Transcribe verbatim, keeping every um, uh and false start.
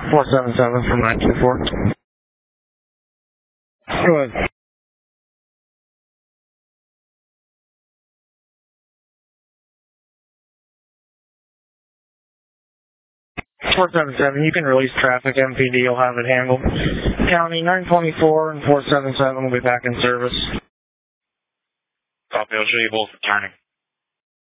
four seven seven from nine two four. Go ahead. four seven seven, you can release traffic. M P D will have it handled. County nine twenty-four and four seven seven will be back in service. Copy, I'll show you both returning.